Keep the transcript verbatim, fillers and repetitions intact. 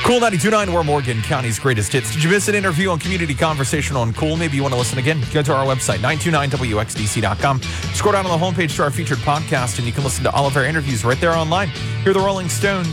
Cool ninety-two point nine, we're Morgan County's greatest hits. Did you miss an interview on Community Conversation on Cool? Maybe you want to listen again? Go to our website, nine two nine W X D C dot com. Scroll down on the homepage to our featured podcast, and you can listen to all of our interviews right there online. Hear the Rolling Stones.